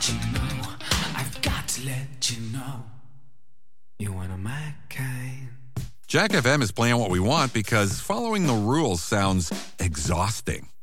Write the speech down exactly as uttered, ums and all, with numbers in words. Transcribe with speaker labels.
Speaker 1: let you know. I've got to let you know. You're one of my kind.
Speaker 2: Jack F M is playing what we want because following the rules sounds exhausting.